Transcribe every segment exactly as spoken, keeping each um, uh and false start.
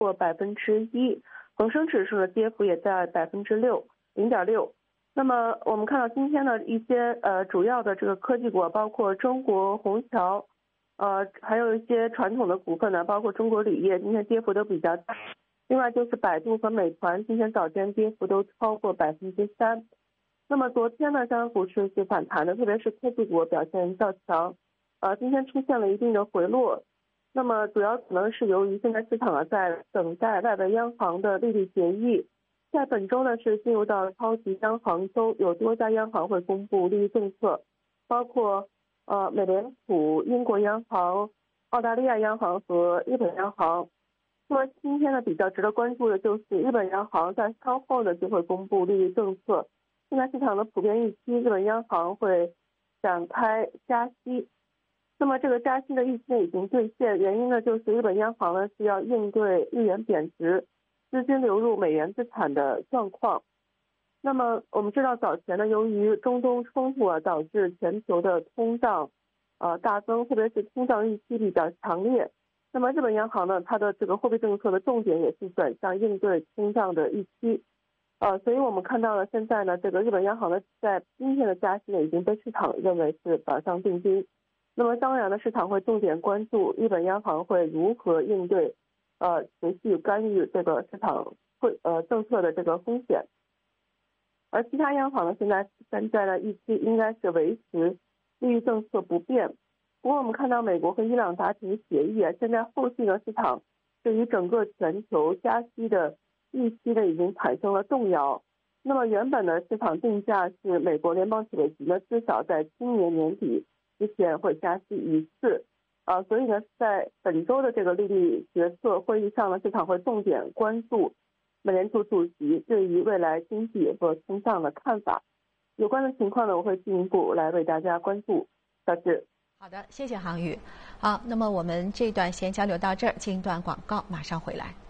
过百分之一，恒生指数的跌幅也在百分之六零点六。那么我们看到今天的一些呃主要的这个科技股，包括中国宏桥，呃还有一些传统的股份呢，包括中国铝业，今天跌幅都比较大。另外就是百度和美团，今天早间跌幅都超过百分之三。那么昨天呢，香港股市是反弹的，特别是科技股表现较强，呃，今天出现了一定的回落。那么主要可能是由于现在市场啊在等待外围央行的利率协议。在本周呢是进入到超级央行周，有多家央行会公布利率政策，包括呃美联储、英国央行、澳大利亚央行和日本央行。那么今天呢比较值得关注的就是日本央行在稍后呢就会公布利率政策。现在市场的普遍预期，日本央行会展开加息。那么这个加息的预期呢已经兑现，原因呢就是日本央行呢是要应对日元贬值、资金流入美元资产的状况。那么我们知道早前呢，由于中东冲突啊，导致全球的通胀呃大增，特别是通胀预期比较强烈。那么日本央行呢，它的这个货币政策的重点也是转向应对通胀的预期。呃，所以我们看到了现在呢，这个日本央行呢在今天的加息呢已经被市场认为是板上钉钉。那么当然呢，市场会重点关注日本央行会如何应对呃持续干预这个市场会呃政策的这个风险。而其他央行呢，现在现在的预期应该是维持利率政策不变。不过我们看到美国和伊朗达成协议啊，现在后续呢市场对于整个全球加息的预期呢已经产生了动摇。那么原本的市场定价是美国联邦储备局呢至少在今年年底之前会加息一次。啊，所以呢，在本周的这个利率决策会议上呢，市场会重点关注美联储主席对于未来经济和通胀的看法。有关的情况呢，我会进一步来为大家关注。小志。 好的，谢谢航宇。好，那么我们这段先交流到这儿，进一段广告，马上回来。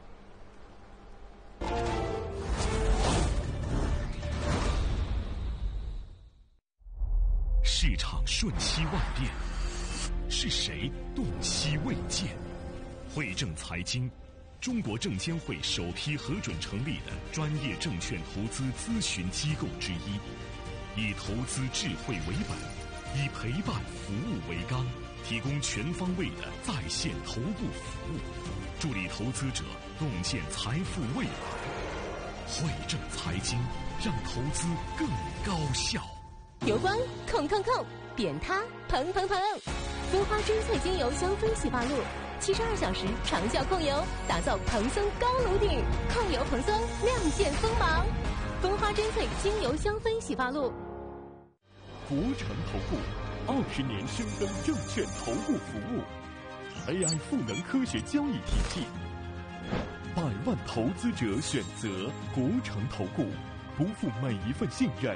市场瞬息万变，是谁洞悉未见？汇证财经，中国证监会首批核准成立的专业证券投资咨询机构之一，以投资智慧为本，以陪伴服务为纲，提供全方位的在线头部服务，助力投资者洞见财富未来。汇证财经，让投资更高效。 油光控控控，扁塌蓬蓬蓬，蜂花珍萃精油香氛洗发露，七十二小时长效控油，打造蓬松高颅顶，控油蓬松，亮剑锋芒。蜂花珍萃精油香氛洗发露。 福成投顾二十年深耕证券投顾服务 ，A I 赋能科学交易体系，百万投资者选择福成投顾，不负每一份信任。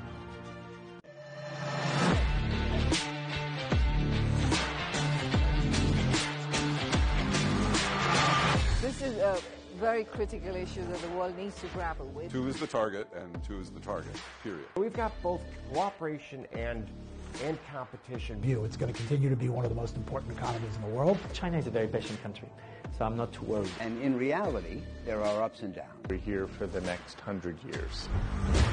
This is a very critical issue that the world needs to grapple with. Two is the target, and two is the target, period. We've got both cooperation and and competition. View. It's going to continue to be one of the most important economies in the world. China is a very patient country, so I'm not too worried. And in reality, there are ups and downs. We're here for the next hundred years.